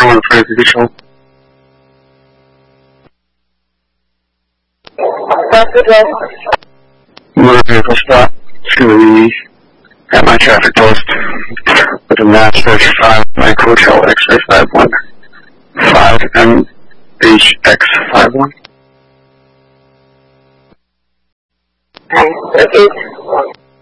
1 for additional. Motor vehicle stop to the at-my traffic post with a mass 35 Mike Hotel X-ray 515 MHX51. Okay.